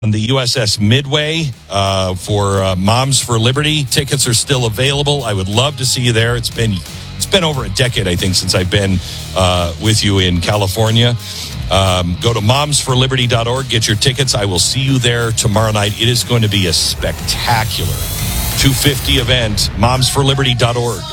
on the USS Midway for Moms for Liberty. Tickets are still available. I would love to see you there. It's been over a decade, I think, since I've been with you in California. Go to momsforliberty.org. Get your tickets. I will see you there tomorrow night. It is going to be a spectacular 250 event. Momsforliberty.org.